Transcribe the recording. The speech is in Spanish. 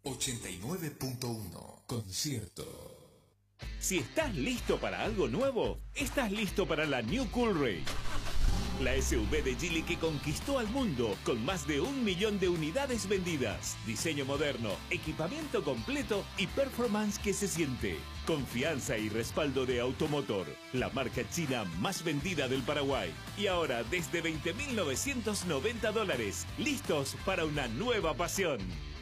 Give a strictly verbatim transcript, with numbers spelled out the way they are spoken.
ochenta y nueve punto uno. Concierto. Si estás listo para algo nuevo, estás listo para la New Coolray. La S U V de Geely que conquistó al mundo con más de un millón de unidades vendidas. Diseño moderno, equipamiento completo y performance que se siente. Confianza y respaldo de Automotor, la marca china más vendida del Paraguay. Y ahora desde veinte mil novecientos noventa dólares, listos para una nueva pasión.